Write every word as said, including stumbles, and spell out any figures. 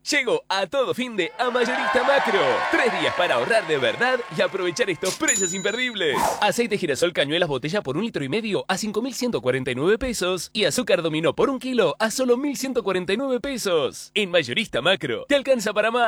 Llegó a todo fin de a Mayorista Macro. Tres días para ahorrar de verdad y aprovechar estos precios imperdibles. Aceite girasol cañuelas botella por un litro y medio a cinco mil ciento cuarenta y nueve pesos. Y azúcar dominó por un kilo a solo mil ciento cuarenta y nueve pesos. En Mayorista Macro te alcanza para más.